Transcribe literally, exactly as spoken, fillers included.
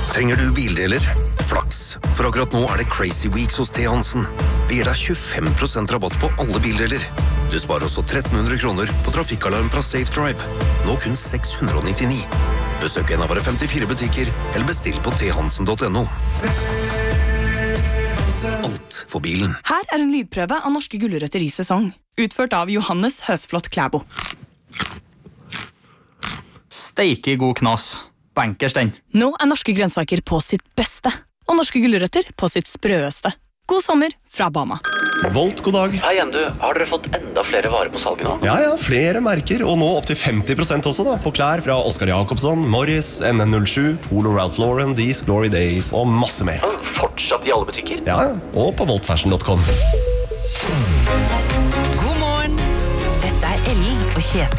Trenger du bildeler? Flaks, for akkurat nå er det Crazy Weeks hos T. Hansen. Vi gir deg tjuefem prosent rabatt på alle bildeler. Du sparer også tretten hundre kroner på trafikkalarm fra Safe Drive. Nå kun seks hundre nittini. Besøk en av våre femtifire butikker, eller bestill på t hansen punktum no. Alt for bilen. Her er en lydprøve av norske gulrøtter i sesong. Utført av Johannes Høsflott Klæbo. Steike god knas. Bankers den. Nå er norske grønnsaker på sitt beste. Og norske gulrøtter på sitt sprøeste. God sommer fra Bama. Volt, god dag. Hei igjen du, har dere fått enda flere varer på salget nå? Ja, ja, flere merker, og nå opp til femti prosent også da, på klær fra Oscar Jacobsson, Morris, N N null sju, Polo Ralph Lauren, These Glory Days og masse mer. Fortsatt i alle butikker? Ja, og på volt fashion punktum com. God morgen, dette er Ellen og Kjetil.